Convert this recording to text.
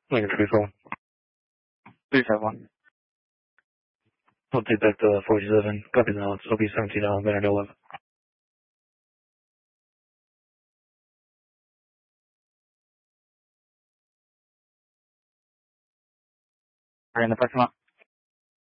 Lincoln 3-4. Please have one. I'll take back to 47. Copy now. It's OB 17 Alexander 11. Are you in the parking lot?